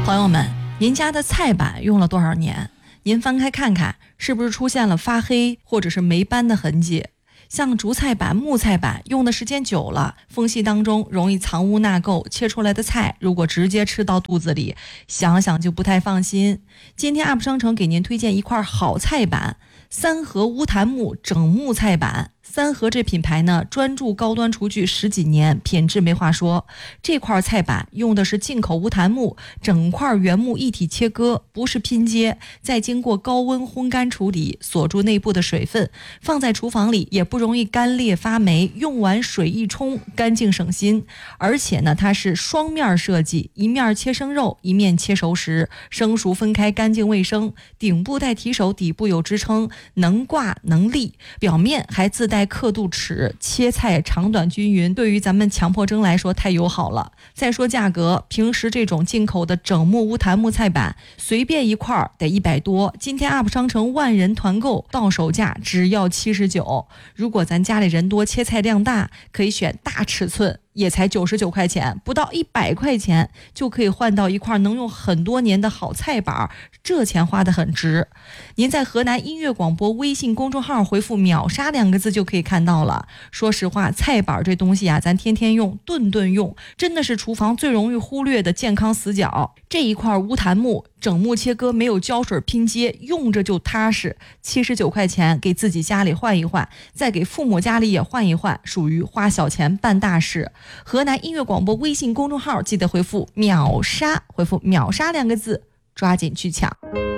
朋友们，您家的菜板用了多少年？您翻开看看，是不是出现了发黑或者是霉斑的痕迹？像竹菜板、木菜板用的时间久了，缝隙当中容易藏污纳垢，切出来的菜如果直接吃到肚子里，想想就不太放心。今天 UP 商城给您推荐一块好菜板，三和乌檀木整木菜板。三和这品牌呢，专注高端厨具10几年，品质没话说。这块菜板用的是进口乌檀木，整块原木一体切割，不是拼接，再经过高温烘干处理，锁住内部的水分，放在厨房里也不容易干裂发霉，用完水一冲，干净省心。而且呢，它是双面设计，一面切生肉，一面切熟食，生熟分开，干净卫生。顶部带提手，底部有支撑，能挂能立，表面还自带刻度尺，切菜长短均匀，对于咱们强迫症来说太友好了。再说价格，平时这种进口的整木乌檀木菜板随便一块得100多，今天 UP 商城万人团购到手价只要79。如果咱家里人多，切菜量大，可以选大尺寸，也才99块钱，不到100块钱就可以换到一块能用很多年的好菜板，这钱花得很值。您在河南音乐广播微信公众号回复秒杀2个字就可以看到了。说实话，菜板这东西啊，咱天天用，顿顿用，真的是厨房最容易忽略的健康死角。这一块乌檀木整木切割，没有胶水拼接，用着就踏实。79块钱给自己家里换一换，再给父母家里也换一换，属于花小钱办大事。河南音乐广播微信公众号记得回复秒杀，回复秒杀2个字，抓紧去抢。